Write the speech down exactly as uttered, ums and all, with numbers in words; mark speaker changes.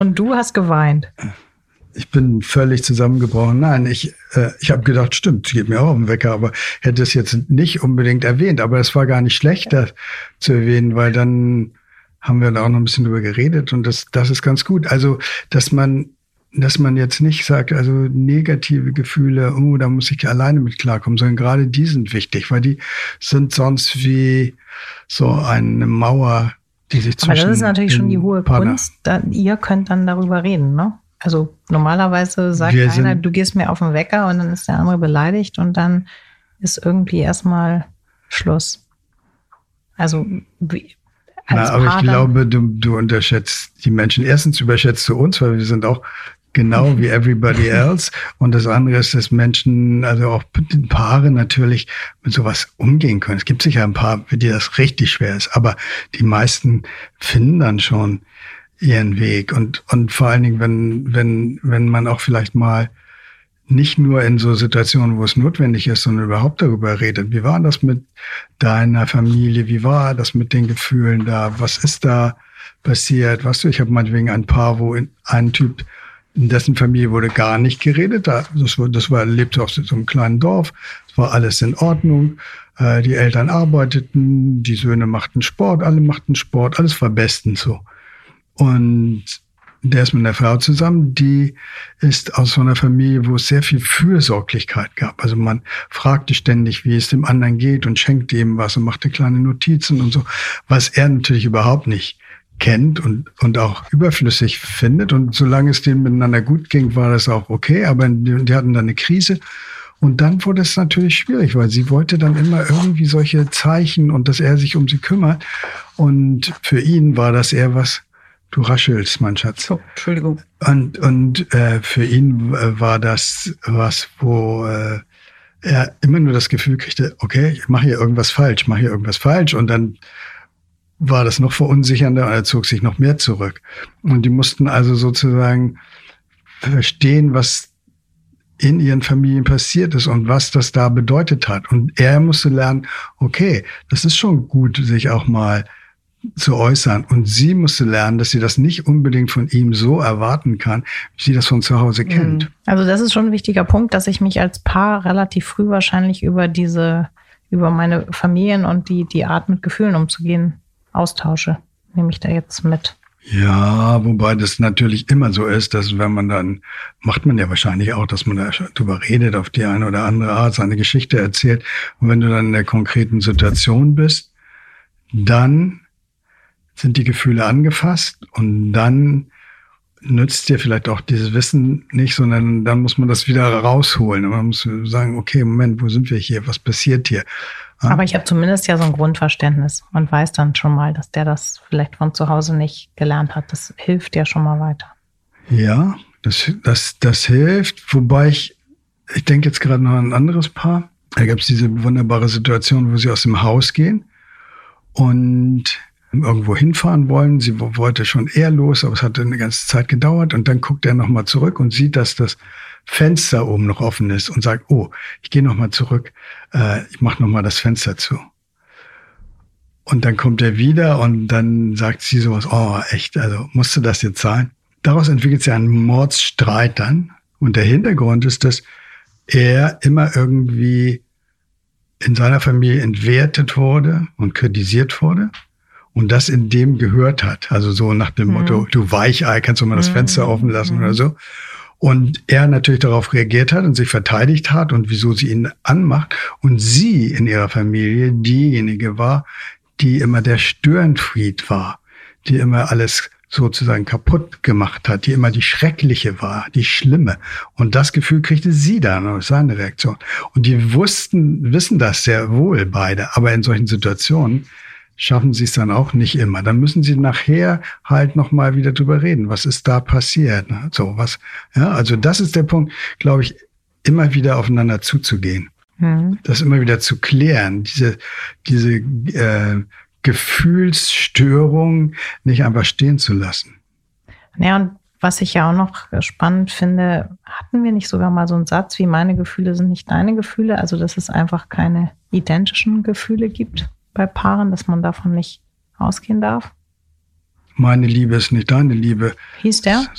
Speaker 1: Und du hast geweint.
Speaker 2: Ich bin völlig zusammengebrochen. Nein, ich, äh, ich habe gedacht, stimmt, es geht mir auch auf den Wecker, aber hätte es jetzt nicht unbedingt erwähnt. Aber es war gar nicht schlecht, das zu erwähnen, weil dann haben wir da auch noch ein bisschen drüber geredet und das, das ist ganz gut. Also, dass man, dass man jetzt nicht sagt, also negative Gefühle, oh, da muss ich alleine mit klarkommen, sondern gerade die sind wichtig, weil die sind sonst wie so eine Mauer, die sich zwischen.
Speaker 1: Aber das ist natürlich schon die hohe
Speaker 2: Partner.
Speaker 1: Kunst. Da, ihr könnt dann darüber reden, ne? Also normalerweise sagt
Speaker 2: Wir
Speaker 1: einer,
Speaker 2: sind-
Speaker 1: du gehst mir auf den Wecker und dann ist der andere beleidigt und dann ist irgendwie erstmal Schluss. Also wie, als
Speaker 2: Na, aber
Speaker 1: Paar
Speaker 2: ich
Speaker 1: dann-
Speaker 2: glaube, du, du unterschätzt die Menschen. Erstens überschätzt du uns, weil wir sind auch genau wie everybody else. Und das andere ist, dass Menschen, also auch Paare natürlich mit sowas umgehen können. Es gibt sicher ein paar, für die das richtig schwer ist, aber die meisten finden dann schon ihren Weg. Und, und vor allen Dingen, wenn, wenn, wenn man auch vielleicht mal nicht nur in so Situationen, wo es notwendig ist, sondern überhaupt darüber redet. Wie war das mit deiner Familie? Wie war das mit den Gefühlen da? Was ist da passiert? Weißt du, ich habe meinetwegen ein Paar, wo in, ein Typ, in dessen Familie wurde gar nicht geredet. Das war, das war, lebte auf so einem kleinen Dorf. Es war alles in Ordnung. Äh, die Eltern arbeiteten, die Söhne machten Sport, alle machten Sport, alles war bestens so. Und der ist mit einer Frau zusammen, die ist aus so einer Familie, wo es sehr viel Fürsorglichkeit gab. Also man fragte ständig, wie es dem anderen geht und schenkte ihm was und machte kleine Notizen und so, was er natürlich überhaupt nicht kennt und, und auch überflüssig findet. Und solange es denen miteinander gut ging, war das auch okay. Aber die, die hatten dann eine Krise. Und dann wurde es natürlich schwierig, weil sie wollte dann immer irgendwie solche Zeichen und dass er sich um sie kümmert. Und für ihn war das eher was, du raschelst, mein Schatz.
Speaker 1: Oh, Entschuldigung.
Speaker 2: Und, und äh, für ihn äh, war das was, wo äh, er immer nur das Gefühl kriegte, okay, ich mache hier irgendwas falsch, mache hier irgendwas falsch. Und dann war das noch verunsichernder und er zog sich noch mehr zurück. Und die mussten also sozusagen verstehen, was in ihren Familien passiert ist und was das da bedeutet hat. Und er musste lernen, okay, das ist schon gut, sich auch mal zu äußern. Und sie musste lernen, dass sie das nicht unbedingt von ihm so erwarten kann, wie sie das von zu Hause kennt.
Speaker 1: Also das ist schon ein wichtiger Punkt, dass ich mich als Paar relativ früh wahrscheinlich über diese, über meine Familien und die, die Art mit Gefühlen umzugehen austausche. Nehme ich da jetzt mit.
Speaker 2: Ja, wobei das natürlich immer so ist, dass wenn man dann, macht man ja wahrscheinlich auch, dass man da drüber redet, auf die eine oder andere Art seine Geschichte erzählt. Und wenn du dann in der konkreten Situation bist, dann sind die Gefühle angefasst und dann nützt dir vielleicht auch dieses Wissen nicht, sondern dann muss man das wieder rausholen. Und man muss sagen, okay, Moment, wo sind wir hier? Was passiert hier? Ja?
Speaker 1: Aber ich habe zumindest ja so ein Grundverständnis und weiß dann schon mal, dass der das vielleicht von zu Hause nicht gelernt hat. Das hilft ja schon mal weiter.
Speaker 2: Ja, das, das, das hilft. Wobei ich, ich denke jetzt gerade noch an ein anderes Paar. Da gab es diese wunderbare Situation, wo sie aus dem Haus gehen und irgendwo hinfahren wollen. Sie wollte schon eher los, aber es hatte eine ganze Zeit gedauert. Und dann guckt er nochmal zurück und sieht, dass das Fenster oben noch offen ist und sagt, oh, ich gehe nochmal zurück, äh, ich mache nochmal das Fenster zu. Und dann kommt er wieder und dann sagt sie sowas, oh, echt, also musste das jetzt sein? Daraus entwickelt sich ein Mordsstreit dann. Und der Hintergrund ist, dass er immer irgendwie in seiner Familie entwertet wurde und kritisiert wurde. Und das in dem gehört hat. Also so nach dem mhm. Motto, du Weichei, kannst du mal das mhm. Fenster offen lassen mhm. oder so. Und er natürlich darauf reagiert hat und sich verteidigt hat und wieso sie ihn anmacht. Und sie in ihrer Familie diejenige war, die immer der Störenfried war, die immer alles sozusagen kaputt gemacht hat, die immer die Schreckliche war, die Schlimme. Und das Gefühl kriegte sie dann, das war seine Reaktion. Und die wussten, wissen das sehr wohl beide. Aber in solchen Situationen schaffen sie es dann auch nicht immer. Dann müssen sie nachher halt nochmal wieder drüber reden. Was ist da passiert? So was. Ja, also das ist der Punkt, glaube ich, immer wieder aufeinander zuzugehen. Mhm. Das immer wieder zu klären. Diese, diese äh, Gefühlsstörung nicht einfach stehen zu lassen.
Speaker 1: Ja, und was ich ja auch noch spannend finde, hatten wir nicht sogar mal so einen Satz wie meine Gefühle sind nicht deine Gefühle? Also, dass es einfach keine identischen Gefühle gibt bei Paaren, dass man davon nicht ausgehen darf?
Speaker 2: Meine Liebe ist nicht deine Liebe.
Speaker 1: Hieß der?